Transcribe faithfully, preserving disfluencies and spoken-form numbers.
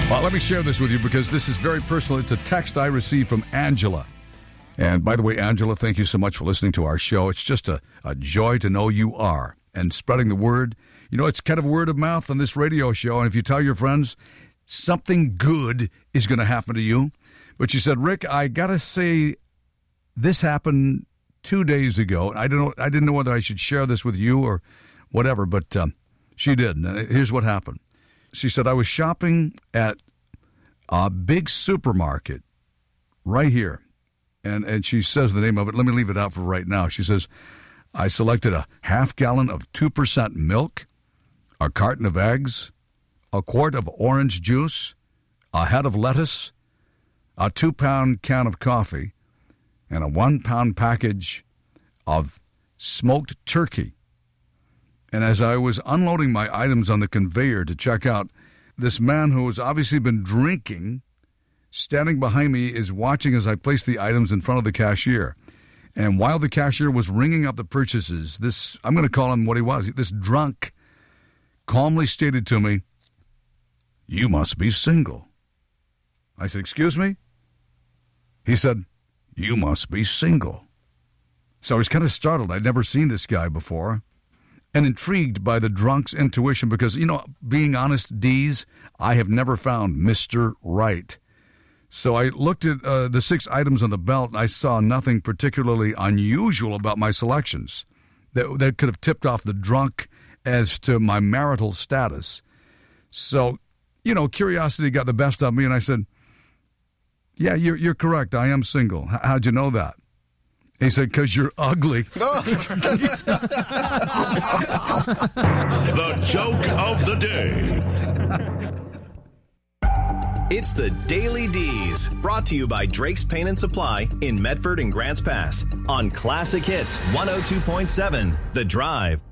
Well, let me share this with you because this is very personal. It's a text I received from Angela. And by the way, Angela, thank you so much for listening to our show. It's just a, a joy to know you are and spreading the word. You know, it's kind of word of mouth on this radio show. And if you tell your friends, something good is going to happen to you. But she said, Rick, I got to say this happened two days ago. I don't know, I didn't know whether I should share this with you or whatever, but um, she did. And here's what happened. She said, I was shopping at a big supermarket right here. And and she says the name of it. Let me leave it out for right now. She says, I selected a half gallon of two percent milk, a carton of eggs, a quart of orange juice, a head of lettuce, a two-pound can of coffee, and a one-pound package of smoked turkey. And as I was unloading my items on the conveyor to check out, this man who has obviously been drinking, standing behind me, is watching as I place the items in front of the cashier. And while the cashier was ringing up the purchases, this, I'm going to call him what he was, this drunk calmly stated to me, you must be single. I said, excuse me? He said, you must be single. So I was kind of startled. I'd never seen this guy before. And intrigued by the drunk's intuition because, you know, being honest, D's, I have never found Mister Right. So I looked at uh, the six items on the belt, and I saw nothing particularly unusual about my selections that, that could have tipped off the drunk as to my marital status. So, you know, curiosity got the best of me, and I said, yeah, you're, you're correct. I am single. H- how'd you know that? He said, because you're ugly. The joke of the day. It's the Daily D's, brought to you by Drake's Paint and Supply in Medford and Grants Pass on Classic Hits one oh two point seven, The Drive.